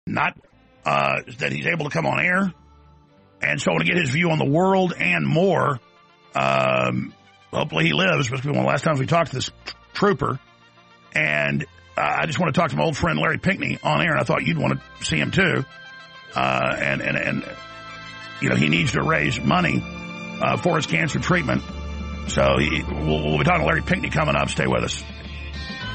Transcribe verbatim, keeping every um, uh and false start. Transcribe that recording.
not uh, that he's able to come on air. And so I want to get his view on the world and more. Um, hopefully he lives. Must be one of the last times we talked to this t- trooper. And uh, I just want to talk to my old friend Larry Pinckney on air, and I thought you'd want to see him too. Uh, and, and, and, you know, he needs to raise money uh, for his cancer treatment. So he, we'll, we'll be talking to Larry Pinckney coming up. Stay with us.